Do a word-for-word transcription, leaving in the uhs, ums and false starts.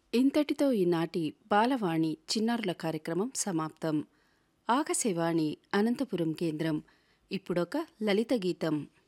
ఇంతటితో ఈనాటి బాలవాణి చిన్నారుల కార్యక్రమం సమాప్తం. ఆకాశవాణి అనంతపురం కేంద్రం. ఇప్పుడొక లలిత గీతం.